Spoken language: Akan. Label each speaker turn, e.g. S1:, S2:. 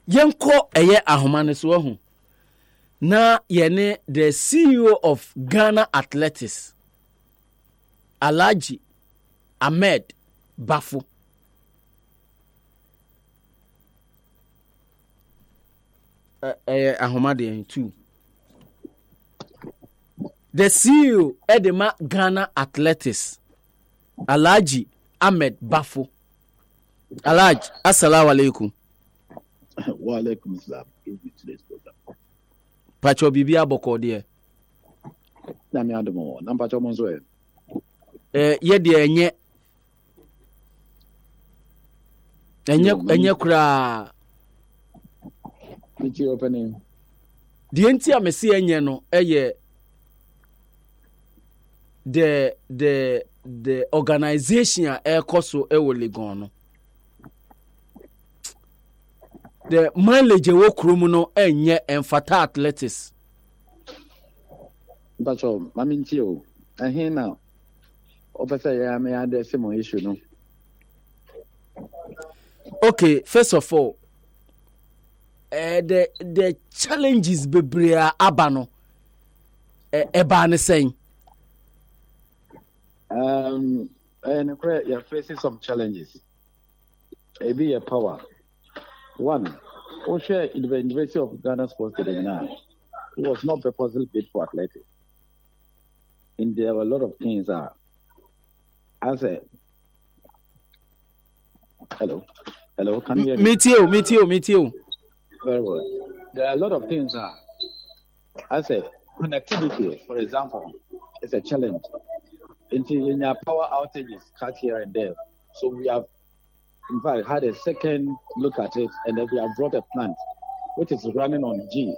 S1: Yenko eye ahomane so ahu. Na yene the CEO of Ghana Athletics, Alhaji Ahmed Bafo. Ahomade too. The CEO Edema Ghana Athletics, Alhaji Ahmed Bafo. Alhaji, assalamu alaikum.
S2: Wa alaikum salam.
S1: Pacho bibi aboko de.
S2: Na mi adomo. Na pacho monzo e.
S1: Ye de enye kura.
S2: Michi opening.
S1: The enti amesi enye no eye the organization a ekoso ewo Legon no. The mileage wo krum no enye Enfata Athletics.
S2: Pacho, maminti o. Ahin na. Obese ya me ade simo issue no.
S1: Okay, first of all, the challenges bebrea abano eba ne saying.
S2: And you're facing some challenges. Maybe a power. One, share in the University of Ghana Sports Academy it was not purposely built for athletics. And there were a lot of things as a hello, can you hear me?
S1: Meet you.
S2: Very well. There are a lot of things as a connectivity, for example, is a challenge. In your power outages cut here and there. So we have in fact had a second look at it, and then we have brought a plant which is running on G